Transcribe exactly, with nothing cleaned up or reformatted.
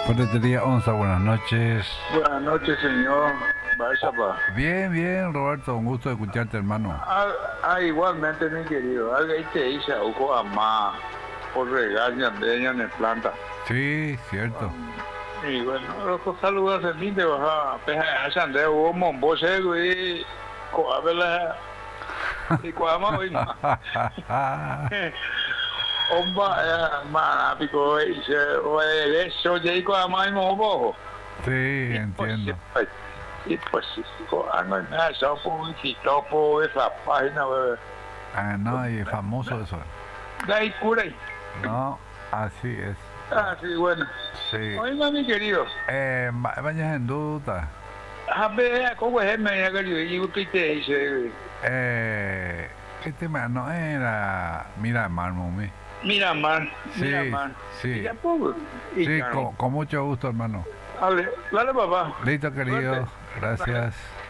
Ferretería Onza, buenas noches. Buenas noches, señor. Vaya, pa. Bien, bien, Roberto, un gusto de escucharte, hermano. Ah, ah, igualmente, mi querido. Alguien te dice algo a más por regaño de ella en el planta. Sí, cierto. Y bueno, los saludos a mí, te vas a pejar a Andrés, hubo mombo seco y coabela y coama hoy más. Omba, mana, pico, y se, o el eso, ya y coama y mombo. Sí, entiendo. Y pues, no hay nada, sopo, y topo, esa página, bebé. Ah, no, y famoso eso. De ahí cura ahí. No, así es. Ah, sí, bueno. Sí. Oiga, mi querido. Eh, vayas en duda. A ver, ¿cómo es me ha querido? ¿Y usted te dice? Eh, este man no era Miramar, mami. Mira, man. Sí, Mira, man. sí. Y tampoco. Y Sí, claro. con, con mucho gusto, hermano. Dale, dale, papá. Listo, querido. Suerte. Gracias.